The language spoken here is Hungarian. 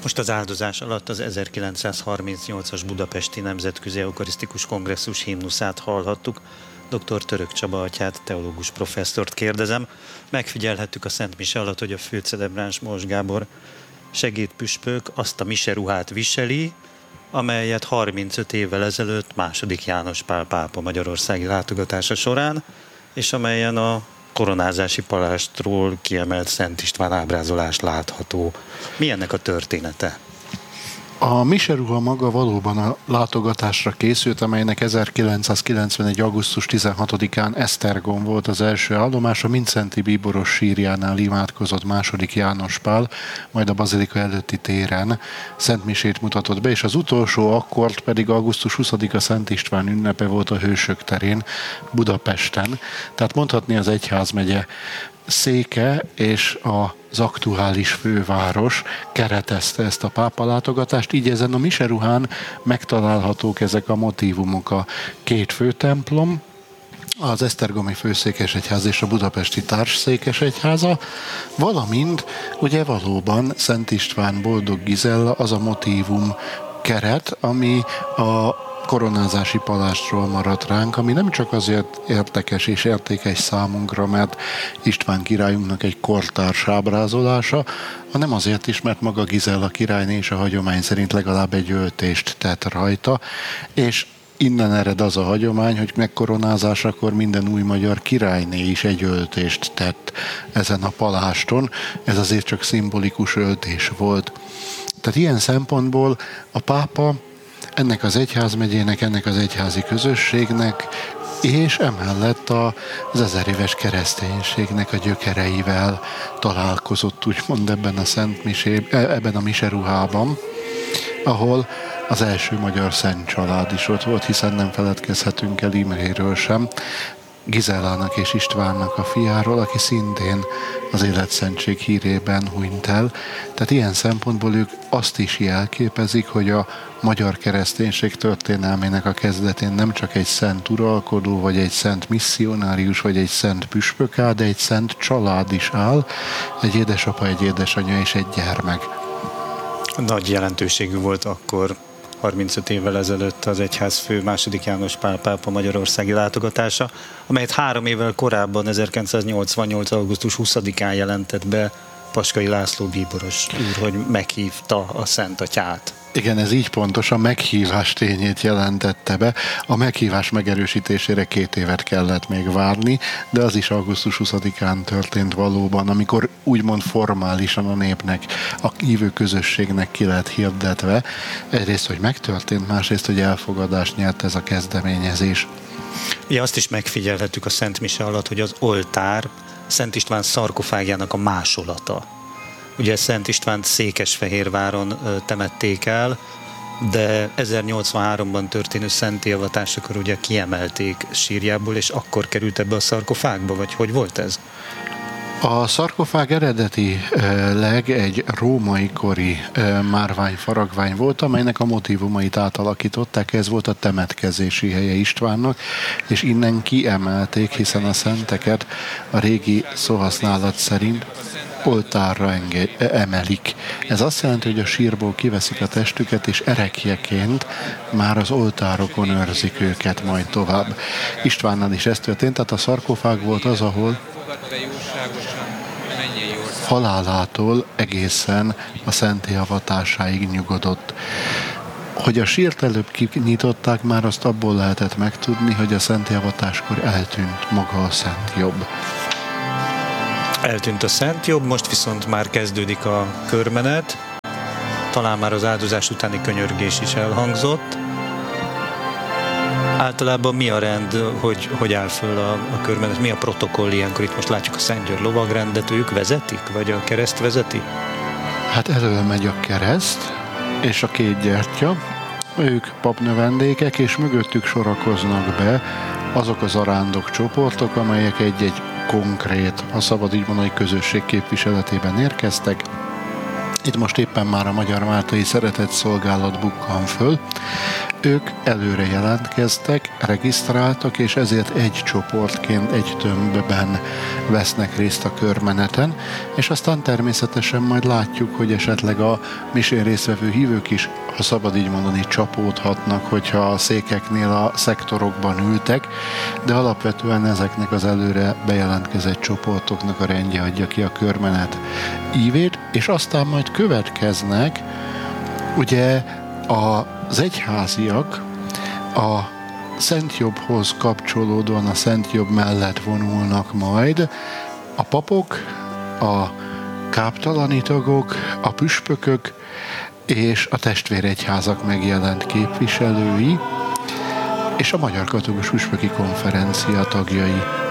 Most az áldozás alatt az 1938-as Budapesti Nemzetközi Eukarisztikus Kongresszus himnuszát hallhattuk. Dr. Török Csaba atyát, teológus professzort kérdezem. Megfigyelhettük a Szent Mise alatt, hogy a főcelebráns Mors Gábor segédpüspök azt a miseruhát viseli, amelyet 35 évvel ezelőtt II. János Pál pápa magyarországi látogatása során, és amelyen a koronázási palástról kiemelt Szent István ábrázolás látható. Mi ennek a története? A miseruha maga valóban a látogatásra készült, amelynek 1991. augusztus 16-án Esztergom volt az első állomás, a Mindszenty bíboros sírjánál imádkozott II. János Pál, majd a bazilika előtti téren Szent Misét mutatott be, és az utolsó akkord pedig augusztus 20-a Szent István ünnepe volt a Hősök terén, Budapesten. Tehát mondhatni az egyházmegye széke és az aktuális főváros keretezte ezt a pápa látogatást, így ezen a miseruhán megtalálhatók ezek a motívumok: a két főtemplom, az esztergomi főszékesegyház és a budapesti társszékesegyháza, valamint ugye valóban Szent István Boldog Gizella az a motívum keret, ami a koronázási palástról maradt ránk, ami nem csak azért érdekes és értékes számunkra, mert István királyunknak egy kortárs ábrázolása, hanem azért is, mert maga Gizella királyné és a hagyomány szerint legalább egy öltést tett rajta, és innen ered az a hagyomány, hogy megkoronázásakor minden új magyar királyné is egy öltést tett ezen a paláston. Ez azért csak szimbolikus öltés volt. Tehát ilyen szempontból a pápa ennek az egyházmegyének, ennek az egyházi közösségnek, és emellett az 1000 éves kereszténységnek a gyökereivel találkozott, úgymond ebben a miseruhában, ahol az első magyar szent család is ott volt, hiszen nem feledkezhetünk el Imréről sem, Gizellának és Istvánnak a fiáról, aki szintén az életszentség hírében hunyt el. Tehát ilyen szempontból ők azt is jelképezik, hogy a magyar kereszténység történelmének a kezdetén nem csak egy szent uralkodó, vagy egy szent misszionárius, vagy egy szent püspök áll, de egy szent család is áll, egy édesapa, egy édesanyja és egy gyermek. Nagy jelentőségű volt akkor 35 évvel ezelőtt az egyházfő II. János Pál pápa magyarországi látogatása, amelyet 3 évvel korábban, 1988. augusztus 20-án jelentett be Paskai László bíboros úr, hogy meghívta a Szent Atyát. Igen, ez így pontos, a meghívás tényét jelentette be. A meghívás megerősítésére 2 évet kellett még várni, de az is augusztus 20-án történt valóban, amikor úgymond formálisan a népnek, a hívő közösségnek ki lett hirdetve. Egyrészt, hogy megtörtént, másrészt, hogy elfogadást nyert ez a kezdeményezés. Ja, azt is megfigyelhettük a Szent Mise alatt, hogy az oltár Szent István szarkofágjának a másolata. Ugye Szent Istvánt Székesfehérváron temették el, de 1083-ban történő szentélyavatásakor ugye kiemelték sírjából, és akkor került ebbe a szarkofágba, vagy hogy volt ez? A szarkofág eredetileg egy római kori márvány-faragvány volt, amelynek a motívumait átalakították, ez volt a temetkezési helye Istvánnak, és innen kiemelték, hiszen a szenteket a régi szóhasználat szerint oltárra emelik. Ez azt jelenti, hogy a sírból kiveszik a testüket, és erekjeként már az oltárokon őrzik őket majd tovább. Istvánnal is ez történt, tehát a szarkofág volt az, ahol halálától egészen a szentélyavatásáig nyugodott. Hogy a sírt előbb kinyitották, már azt abból lehetett megtudni, hogy a szentélyavatáskor eltűnt maga a Szent Jobb. Eltűnt a Szent Jobb, most viszont már kezdődik a körmenet, talán már az áldozás utáni könyörgés is elhangzott. Általában mi a rend, hogy áll föl a körmenet, mi a protokoll ilyenkor? Itt most látjuk a Szent György lovagrendet, ők vezetik, vagy a kereszt vezeti? Hát elől megy a kereszt és a 2 gyertya, ők papnövendékek, és mögöttük sorakoznak be azok az arándok csoportok, amelyek egy-egy konkrét, ha szabad így mondani, közösség képviseletében érkeztek. Itt most éppen már a Magyar Máltai Szeretett Szolgálat bukkan föl. ők előre jelentkeztek, regisztráltak, és ezért egy csoportként, egy tömbben vesznek részt a körmeneten, és aztán természetesen majd látjuk, hogy esetleg a misén résztvevő hívők is, ha szabad így mondani, csapódhatnak, hogyha a székeknél a szektorokban ültek, de alapvetően ezeknek az előre bejelentkezett csoportoknak a rendje adja ki a körmenet ívét, és aztán majd következnek, ugye az egyháziak a Szentjobbhoz kapcsolódóan a Szentjobb mellett vonulnak majd, a papok, a káptalani tagok, a püspökök és a testvéregyházak megjelent képviselői, és a Magyar Katolikus Püspöki Konferencia tagjai.